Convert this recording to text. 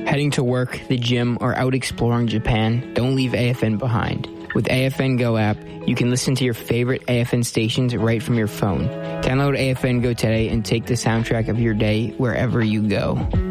Heading to work, the gym, or out exploring Japan, don't leave AFN behind. With AFN Go app, you can listen to your favorite AFN stations right from your phone. Download AFN Go today and take the soundtrack of your day wherever you go.